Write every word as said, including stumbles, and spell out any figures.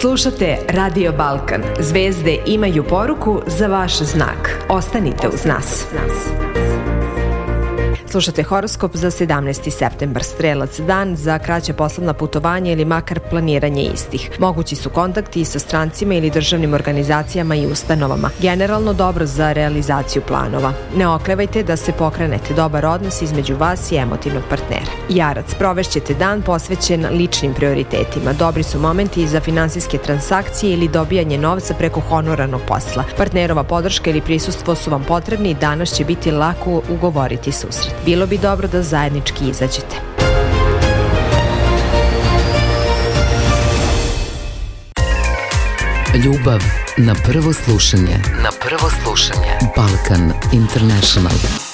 Slušate Radio Balkan. Zvezde imaju poruku za vaš znak. Ostanite uz nas. Slušate horoskop za sedamnaesti septembar. Strelac, dan za kraća poslovna putovanja ili makar planiranje istih. Mogući su kontakti i sa strancima ili državnim organizacijama i ustanovama. Generalno dobro za realizaciju planova. Ne oklevajte da se pokrenete. Dobar odnos između vas i emotivnog partnera. Jarac, provešćete dan posvećen ličnim prioritetima. Dobri su momenti i za finansijske transakcije ili dobijanje novca preko honorarnog posla. Partnerova podrška ili prisustvo su vam potrebni i danas će biti lako ugovoriti susret. Bilo bi dobro da zajednički izađete. Ljubav na prvo slušanje. Na prvo slušanje. Balkan International.